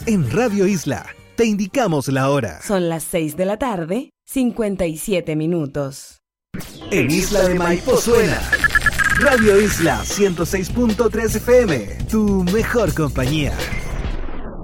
En Radio Isla, te indicamos la hora. Son las 6 de la tarde, 57 minutos. En Isla de Maipo suena Radio Isla 106.3 FM, tu mejor compañía.